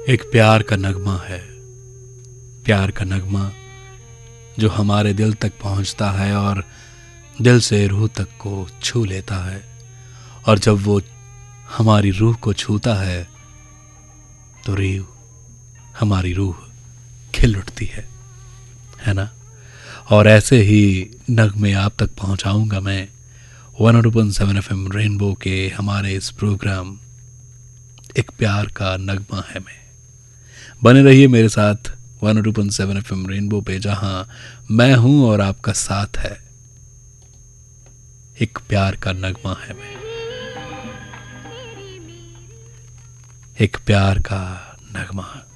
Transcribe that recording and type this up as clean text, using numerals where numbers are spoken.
एक प्यार का नगमा है, प्यार का नगमा जो हमारे दिल तक पहुंचता है और दिल से रूह तक को छू लेता है। और जब वो हमारी रूह को छूता तो हमारी रूह खिल उठती है ना। और ऐसे ही नगमे आप तक पहुंचाऊंगा मैं 102.7 FM रेनबो के हमारे इस प्रोग्राम एक प्यार का नगमा है में। बने रहिए मेरे साथ 102.7 FM रेनबो पे, जहां मैं हूं और आपका साथ है। एक प्यार का नगमा है में, एक प्यार का नगमा।